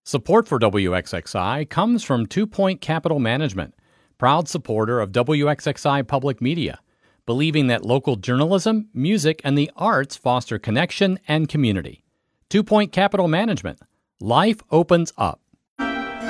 Support for WXXI comes from 2 Point Capital Management, proud supporter of WXXI Public Media, believing that local journalism, music, and the arts foster connection and community. 2 Point Capital Management. Life opens up.